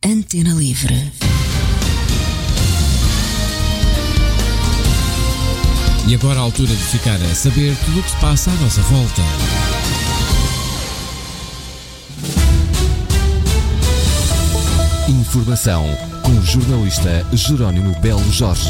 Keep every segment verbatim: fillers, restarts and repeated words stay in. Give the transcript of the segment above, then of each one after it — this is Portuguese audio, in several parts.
Antena Livre. E agora a altura de ficar a saber tudo o que se passa à nossa volta. Informação com o jornalista Jerónimo Belo Jorge.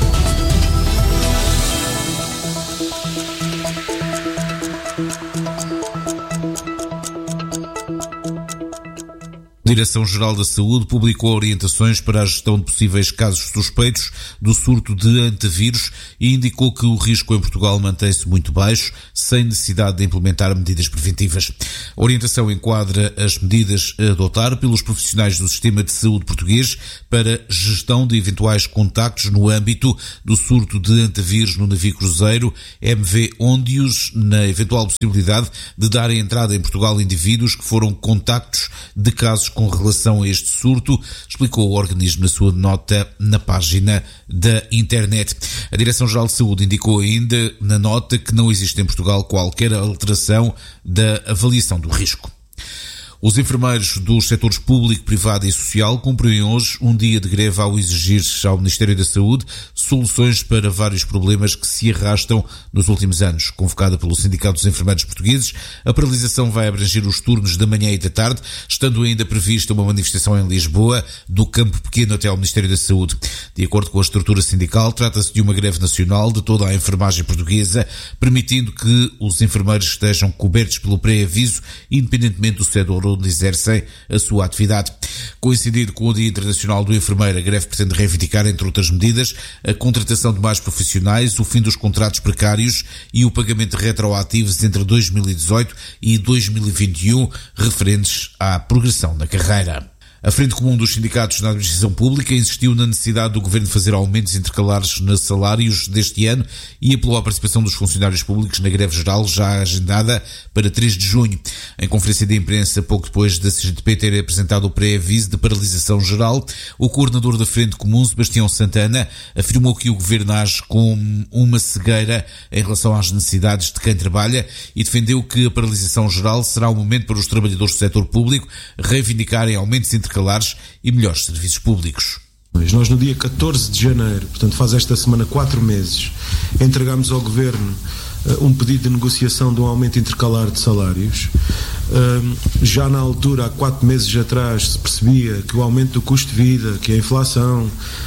A Direção-Geral da Saúde publicou orientações para a gestão de possíveis casos suspeitos do surto de antevírus e indicou que o risco em Portugal mantém-se muito baixo, sem necessidade de implementar medidas preventivas. A orientação enquadra as medidas a adotar pelos profissionais do sistema de saúde português para gestão de eventuais contactos no âmbito do surto de antevírus no navio cruzeiro M V Ondius, na eventual possibilidade de dar entrada em Portugal indivíduos que foram contactos de casos com relação a este surto, explicou o organismo na sua nota na página da internet. A Direção-Geral de Saúde indicou ainda na nota que não existe em Portugal qualquer alteração da avaliação do risco. Os enfermeiros dos setores público, privado e social cumprem hoje um dia de greve ao exigir ao Ministério da Saúde soluções para vários problemas que se arrastam nos últimos anos. Convocada pelo Sindicato dos Enfermeiros Portugueses, a paralisação vai abranger os turnos da manhã e da tarde, estando ainda prevista uma manifestação em Lisboa, do Campo Pequeno até ao Ministério da Saúde. De acordo com a estrutura sindical, trata-se de uma greve nacional de toda a enfermagem portuguesa, permitindo que os enfermeiros estejam cobertos pelo pré-aviso, independentemente do setor onde exercem a sua atividade. Coincidido com o Dia Internacional do Enfermeiro, a greve pretende reivindicar, entre outras medidas, a contratação de mais profissionais, o fim dos contratos precários e o pagamento de retroativos entre dois mil e dezoito e dois mil e vinte e um, referentes à progressão da carreira. A Frente Comum dos Sindicatos na Administração Pública insistiu na necessidade do Governo fazer aumentos intercalares nos salários deste ano e apelou à participação dos funcionários públicos na greve geral já agendada para três de junho. Em conferência de imprensa, pouco depois da C G T P ter apresentado o pré-aviso de paralisação geral, o coordenador da Frente Comum, Sebastião Santana, afirmou que o Governo age com uma cegueira em relação às necessidades de quem trabalha e defendeu que a paralisação geral será um momento para os trabalhadores do setor público reivindicarem aumentos intercalares e melhores serviços públicos. Nós no dia catorze de janeiro, portanto faz esta semana quatro meses, entregámos ao Governo uh, um pedido de negociação de um aumento intercalar de salários. Uh, já na altura, há quatro meses atrás, se percebia que o aumento do custo de vida, que a inflação,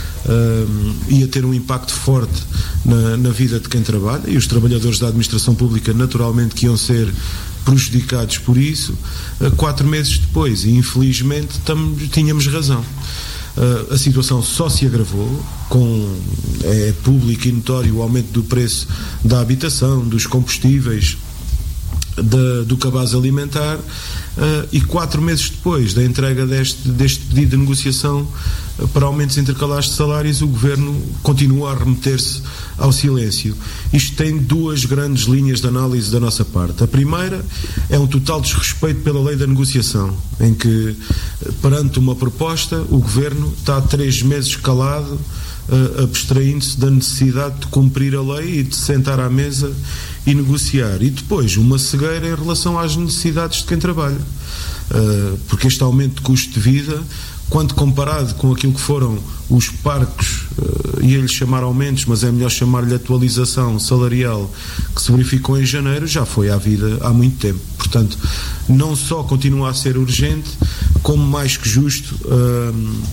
uh, ia ter um impacto forte na, na vida de quem trabalha, e os trabalhadores da administração pública naturalmente que iam ser prejudicados por isso. Quatro meses depois, e infelizmente tam, tínhamos razão, a situação só se agravou, com, é público e notório o aumento do preço da habitação, dos combustíveis, da, do cabaz alimentar, uh, e quatro meses depois da entrega deste, deste pedido de negociação uh, para aumentos intercalares de salários, o Governo continua a remeter-se ao silêncio. Isto tem duas grandes linhas de análise da nossa parte. A primeira é um total desrespeito pela lei da negociação, em que, perante uma proposta, o Governo está há três meses calado, uh, abstraindo-se da necessidade de cumprir a lei e de sentar à mesa e negociar. E depois, uma cegueira em relação às necessidades de quem trabalha. Uh, porque este aumento de custo de vida, quando comparado com aquilo que foram os parcos, uh, ia-lhe chamar aumentos, mas é melhor chamar-lhe atualização salarial, que se verificou em janeiro, já foi à vida há muito tempo. Portanto, não só continua a ser urgente, como mais que justo, uh,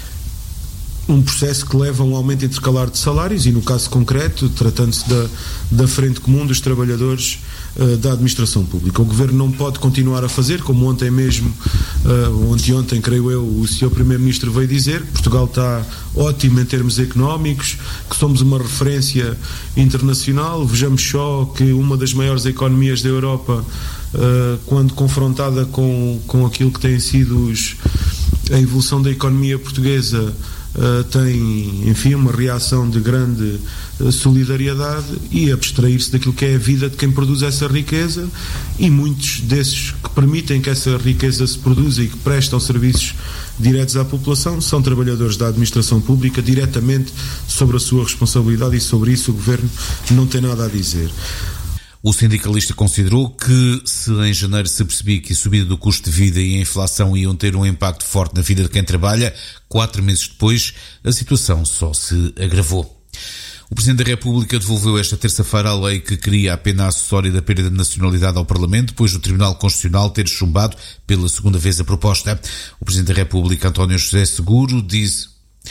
um processo que leva a um aumento intercalar de salários e, no caso concreto, tratando-se da, da Frente Comum dos Trabalhadores uh, da Administração Pública. O Governo não pode continuar a fazer, como ontem mesmo, uh, ontem, ontem, creio eu, o senhor Primeiro-Ministro veio dizer que Portugal está ótimo em termos económicos, que somos uma referência internacional. Vejamos só que uma das maiores economias da Europa, uh, quando confrontada com, com aquilo que tem sido os, a evolução da economia portuguesa, Uh, tem, enfim, uma reação de grande uh, solidariedade e abstrair-se daquilo que é a vida de quem produz essa riqueza, e muitos desses que permitem que essa riqueza se produza e que prestam serviços diretos à população são trabalhadores da administração pública, diretamente sobre a sua responsabilidade, e sobre isso o Governo não tem nada a dizer. O sindicalista considerou que, se em janeiro se percebia que a subida do custo de vida e a inflação iam ter um impacto forte na vida de quem trabalha, quatro meses depois a situação só se agravou. O Presidente da República devolveu esta terça-feira a lei que cria a pena acessória da perda de nacionalidade ao Parlamento, depois do Tribunal Constitucional ter chumbado pela segunda vez a proposta. O Presidente da República, António José Seguro, diz...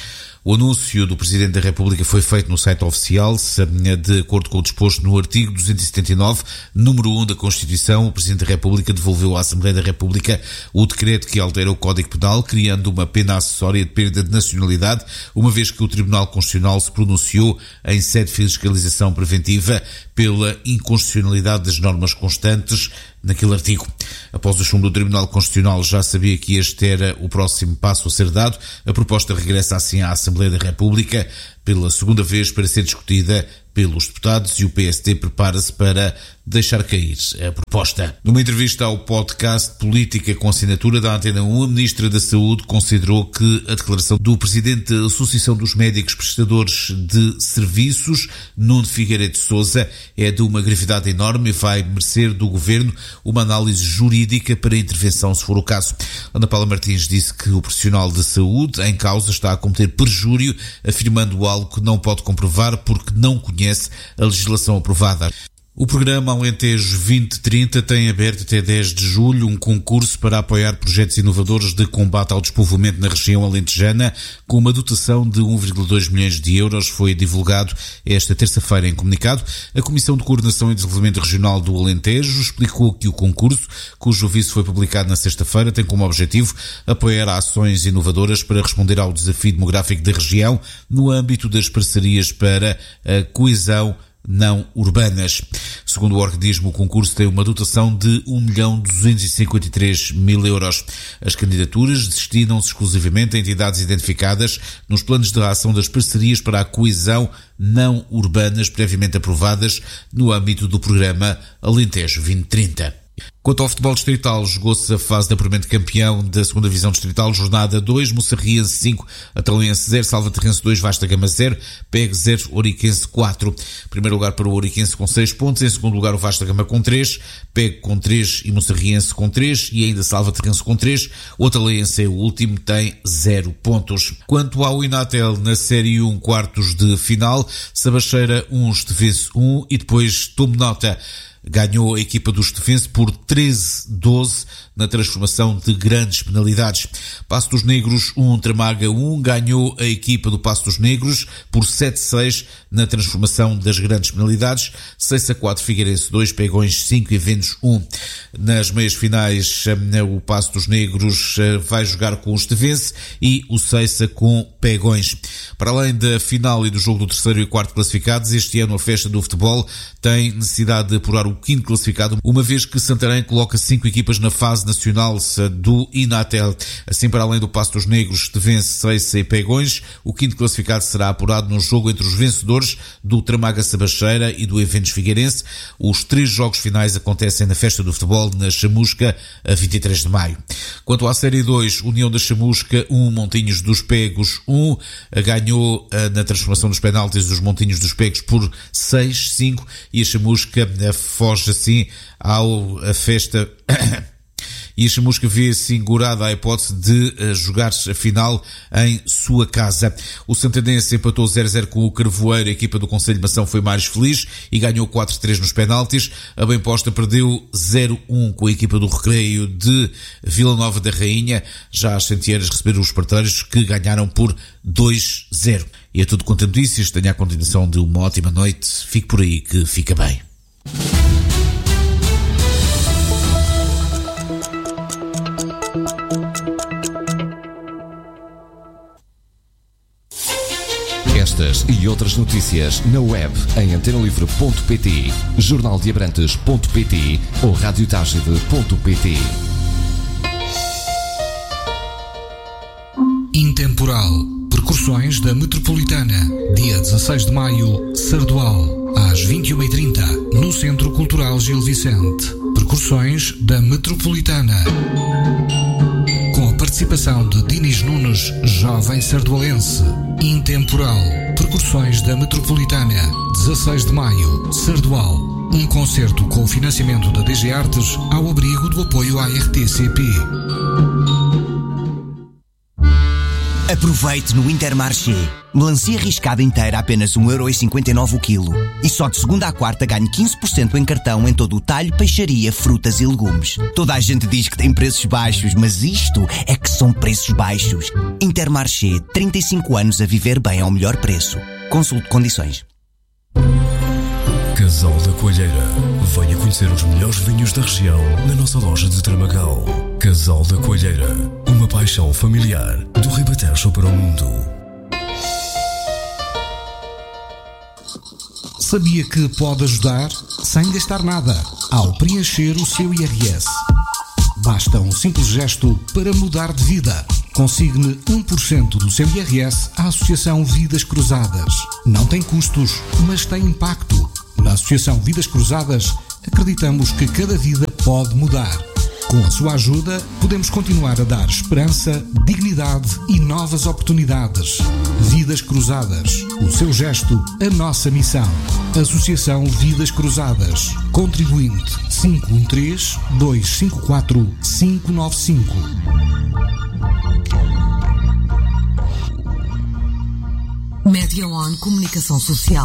O anúncio do Presidente da República foi feito no site oficial, de acordo com o disposto no artigo duzentos e setenta e nove, número um da Constituição. O Presidente da República devolveu à Assembleia da República o decreto que altera o Código Penal, criando uma pena acessória de perda de nacionalidade, uma vez que o Tribunal Constitucional se pronunciou em sede de fiscalização preventiva pela inconstitucionalidade das normas constantes naquele artigo. Após o chumbo do Tribunal Constitucional, já sabia que este era o próximo passo a ser dado. A proposta regressa assim à Assembleia da República pela segunda vez para ser discutida pelos deputados e o P S D prepara-se para deixar cair a proposta. Numa entrevista ao podcast Política com assinatura da Antena um, a Ministra da Saúde considerou que a declaração do Presidente da Associação dos Médicos Prestadores de Serviços, Nuno Figueiredo de Sousa, é de uma gravidade enorme e vai merecer do Governo uma análise jurídica para intervenção, se for o caso. Ana Paula Martins disse que o profissional de saúde em causa está a cometer perjúrio, afirmando algo que não pode comprovar porque não conhece a legislação aprovada. O programa Alentejo vinte trinta tem aberto até dez de julho um concurso para apoiar projetos inovadores de combate ao despovoamento na região alentejana, com uma dotação de um vírgula dois milhões de euros. Foi divulgado esta terça-feira em comunicado. A Comissão de Coordenação e Desenvolvimento Regional do Alentejo explicou que o concurso, cujo aviso foi publicado na sexta-feira, tem como objetivo apoiar ações inovadoras para responder ao desafio demográfico da região no âmbito das parcerias para a coesão não urbanas. Segundo o organismo, o concurso tem uma dotação de um milhão duzentos e cinquenta e três mil euros. As candidaturas destinam-se exclusivamente a entidades identificadas nos planos de ação das parcerias para a coesão não urbanas previamente aprovadas no âmbito do programa Alentejo vinte trinta. Quanto ao futebol distrital, jogou-se a fase de apuramento campeão da segunda Divisão Distrital, jornada dois, Moçarriense cinco, Atalense zero, Salvaterrense dois, Vasta Gama zero, P E G zero, Ouriquense quatro. Primeiro lugar para o Ouriquense com seis pontos, em segundo lugar o Vasta Gama com três, P E G com três e Moçarriense com três e ainda Salvaterrense com três. O Atalense é o último, tem zero pontos. Quanto ao Inatel, na Série um, quartos de final, Sabacheira um, Estevese um e depois Tomo Nota ganhou a equipa do Estevese por treze a doze na transformação de grandes penalidades. Passo dos Negros um, Tramaga um, ganhou a equipa do Passo dos Negros por sete a seis na transformação das grandes penalidades. seis a quatro, Figueirense dois, Pegões cinco e Ventos um. Nas meias finais, o Passo dos Negros vai jogar com o Estevese e o Seiça com Pegões. Para além da final e do jogo do terceiro e quarto classificados, este ano a festa do futebol tem necessidade de apurar o quinto classificado, uma vez que Santarém coloca cinco equipas na fase nacional do Inatel. Assim, para além do Passo dos Negros, Estevese, Seiça e Pegões, o quinto classificado será apurado no jogo entre os vencedores do Tramaga Sabacheira e do Eventos Figueirense. Os três jogos finais acontecem na festa do futebol na Chamusca, a vinte e três de maio. Quanto à Série dois, União da Chamusca um, Montinhos dos Pegos um, ganhou na transformação dos penaltis dos Montinhos dos Pegos por seis a cinco e a Chamusca foge assim ao a festa e a Chamusca vê segurada a hipótese de uh, jogar a final em sua casa. O Santandense empatou zero a zero com o Carvoeiro, a equipa do Conselho de Mação foi mais feliz e ganhou quatro a três nos penaltis. A Bem-Posta perdeu zero a um com a equipa do Recreio de Vila Nova da Rainha. Já as Santieras receberam os Parteiros, que ganharam por dois a zero. E é tudo quanto a notícias. Tenha a continuação de uma ótima noite. Fique por aí que fica bem. Estas e outras notícias na web em antena livre ponto pt, jornal de abrantes ponto pt ou rádio tagide ponto pt. Intemporal. Percussões da Metropolitana. Dia dezasseis de maio, Sardual. Às vinte e uma e trinta, no Centro Cultural Gil Vicente. Percussões da Metropolitana. Com a participação de Dinis Nunes, jovem sardualense. Intemporal. Percussões da Metropolitana. dezasseis de maio, Sardual. Um concerto com o financiamento da D G Artes ao abrigo do apoio à R T C P. Aproveite no Intermarché. Melancia riscada inteira a apenas um euro e cinquenta e nove o quilo. E só de segunda à quarta ganhe quinze por cento em cartão em todo o talho, peixaria, frutas e legumes. Toda a gente diz que tem preços baixos, mas isto é que são preços baixos. Intermarché, trinta e cinco anos a viver bem ao melhor preço. Consulte condições. Casal da Coalheira. Venha conhecer os melhores vinhos da região na nossa loja de Tramagal. Casal da Coalheira. Uma paixão familiar do Ribatejo para o mundo. Sabia que pode ajudar sem gastar nada ao preencher o seu I R S? Basta um simples gesto para mudar de vida. Consigne um por cento do seu I R S à Associação Vidas Cruzadas. Não tem custos, mas tem impacto. Na Associação Vidas Cruzadas, acreditamos que cada vida pode mudar. Com a sua ajuda, podemos continuar a dar esperança, dignidade e novas oportunidades. Vidas Cruzadas. O seu gesto, a nossa missão. Associação Vidas Cruzadas. Contribuinte cinco um três, dois cinco quatro, cinco nove cinco. Média On Comunicação Social.